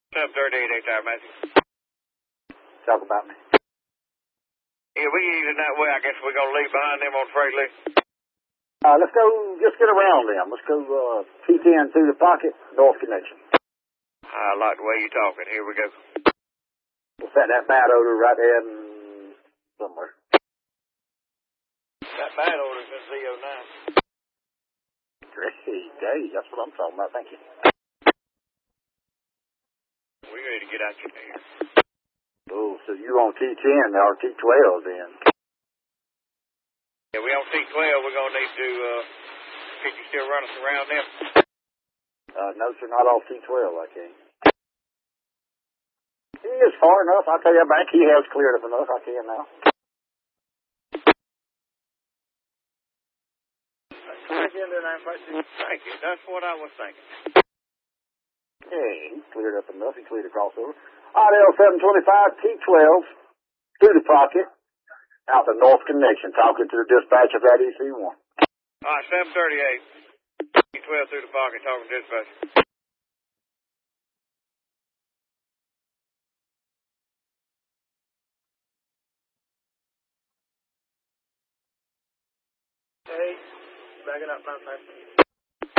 738 8 Matthew. Talk about me. Yeah, we using that way. I guess we're going to leave behind them on Freight Lee. Let's go, just get around them. Let's go, T10 through the pocket, North Connection. I like the way you're talking. Here we go. What's that bad odor right there somewhere? That bad odor's in Z09. Great day. That's what I'm talking about. Thank you. We ready to get out your here. Oh, so you on T10 or T12 then? Yeah, we on T12. We're going to need to, can you still run us around them? No, sir, not off T12, I can't. He is far enough. I'll tell you, back he has cleared up enough. I can now. Thank you. That's what I was thinking. Yeah, he's cleared up enough. He cleared a crossover. RL 725 T12 through the pocket out the North Connection. Talking to the dispatch of that EC1. All right, 738 T12 through the pocket. Talking to dispatch. Hey, backing up, 9-5.